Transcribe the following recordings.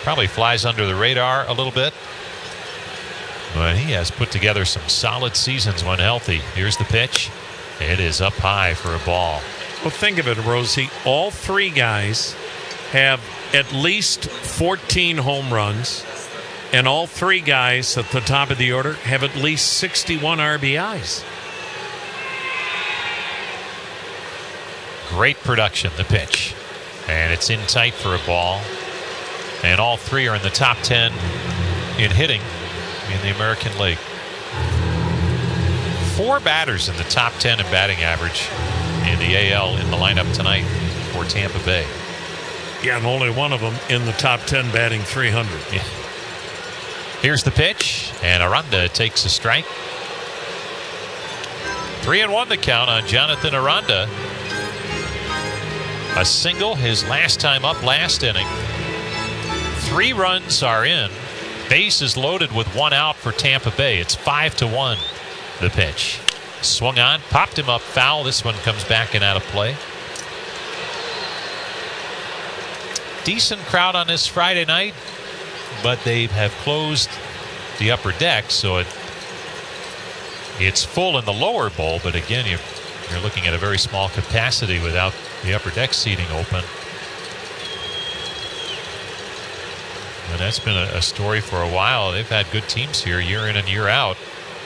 Probably flies under the radar a little bit. But he has put together some solid seasons when healthy. Here's the pitch. It is up high for a ball. Well, think of it, Rosie. All three guys have at least 14 home runs, and all three guys at the top of the order have at least 61 RBIs. Great production, the pitch. And it's in tight for a ball. And all three are in the top 10 in hitting in the American League. 4 batters in the top 10 in batting average in the AL in the lineup tonight for Tampa Bay. Yeah, and only one of them in the top 10 batting 300. Yeah. Here's the pitch, and Aranda takes a strike. 3-1 the count on Jonathan Aranda. A single his last time up last inning. 3 runs are in. Base is loaded with 1 out for Tampa Bay. It's 5-1 the pitch. Swung on, popped him up foul. This one comes back and out of play. Decent crowd on this Friday night, but they have closed the upper deck, so it's full in the lower bowl. But again, you're looking at a very small capacity without the upper deck seating open. And that's been a story for a while. They've had good teams here year in and year out.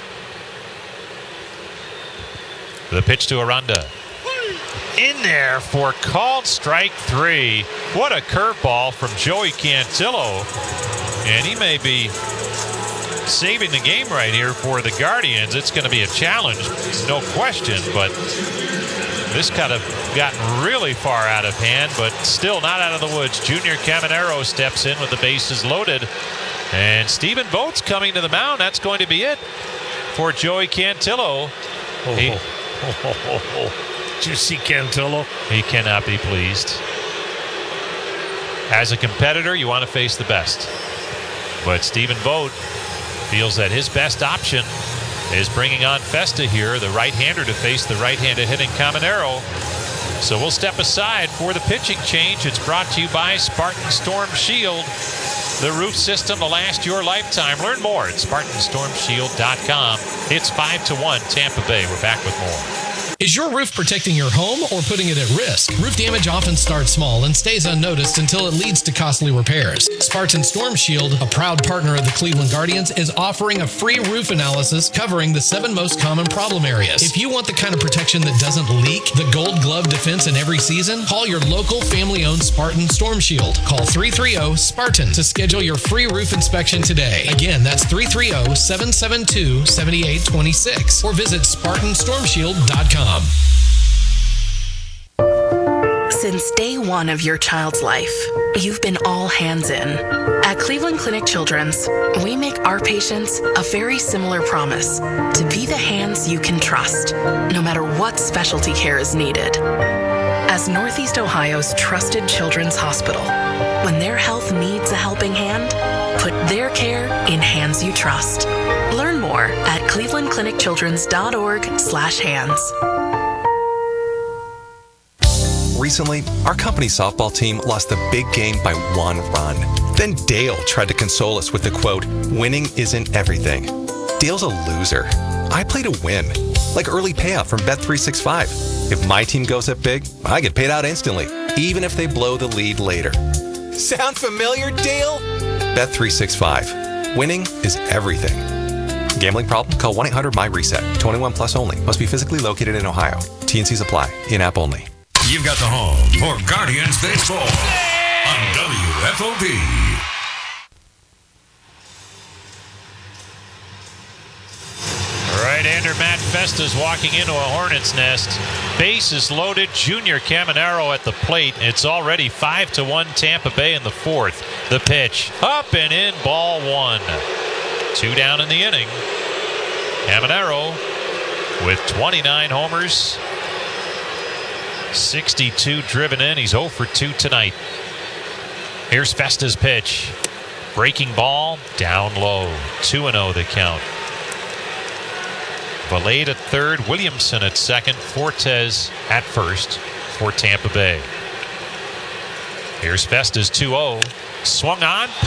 The pitch to Aranda. In there for called strike 3. What a curveball from Joey Cantillo. And he may be saving the game right here for the Guardians. It's going to be a challenge, no question, but this could have gotten really far out of hand, but still not out of the woods. Junior Caminero steps in with the bases loaded, and Stephen Vogt's coming to the mound. That's going to be it for Joey Cantillo. Did you see Cantillo? He cannot be pleased. As a competitor, you want to face the best. But Stephen Vogt feels that his best option is bringing on Festa here, the right-hander, to face the right-handed hitting Caminero. So we'll step aside for the pitching change. It's brought to you by Spartan Storm Shield, the roof system to last your lifetime. Learn more at SpartanStormShield.com. It's 5-1 Tampa Bay. We're back with more. Is your roof protecting your home or putting it at risk? Roof damage often starts small and stays unnoticed until it leads to costly repairs. Spartan Storm Shield, a proud partner of the Cleveland Guardians, is offering a free roof analysis covering the 7 most common problem areas. If you want the kind of protection that doesn't leak, the Gold Glove defense in every season, call your local family-owned Spartan Storm Shield. Call 330-SPARTAN to schedule your free roof inspection today. Again, that's 330-772-7826 or visit SpartanStormShield.com. Since day one of your child's life, you've been all hands in. At Cleveland Clinic Children's, we make our patients a very similar promise to be the hands you can trust, no matter what specialty care is needed. As Northeast Ohio's trusted children's hospital, when their health needs a helping hand, put their care in hands you trust. Learn more at clevelandclinicchildrens.org/hands. Recently, our company softball team lost the big game by 1 run. Then Dale tried to console us with the quote, "Winning isn't everything." Dale's a loser. I play to win, like early payout from Bet365. If my team goes up big, I get paid out instantly, even if they blow the lead later. Sound familiar, Dale? Bet365. Winning is everything. Gambling problem? Call 1-800-MY-RESET. 21 plus only. Must be physically located in Ohio. T&Cs apply. In-app only. You've got the home for Guardians Baseball on WFOB. Right-hander Matt Festa's walking into a hornet's nest. Base is loaded. Junior Caminero at the plate. It's already 5-1 Tampa Bay in the 4th. The pitch up and in, ball 1. 2 down in the inning. Caminero with 29 homers. 62 driven in. He's 0 for 2 tonight. Here's Festa's pitch. Breaking ball down low. 2-0 the count. Valade at third. Williamson at second. Fortes at first for Tampa Bay. Here's Festa's 2-0. Swung on.